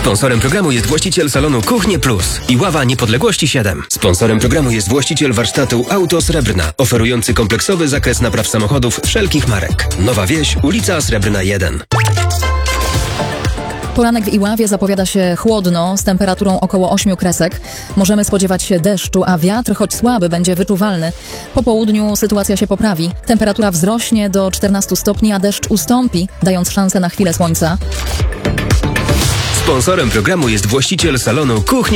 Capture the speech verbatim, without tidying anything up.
Sponsorem programu jest właściciel salonu Kuchnie Plus i Ława Niepodległości siedem. Sponsorem programu jest właściciel warsztatu Auto Srebrna, oferujący kompleksowy zakres napraw samochodów wszelkich marek. Nowa Wieś, ulica Srebrna jeden. Poranek w Iławie zapowiada się chłodno, z temperaturą około ośmiu kresek. Możemy spodziewać się deszczu, a wiatr, choć słaby, będzie wyczuwalny. Po południu sytuacja się poprawi. Temperatura wzrośnie do czternastu stopni, a deszcz ustąpi, dając szansę na chwilę słońca. Sponsorem programu jest właściciel salonu Kuchnie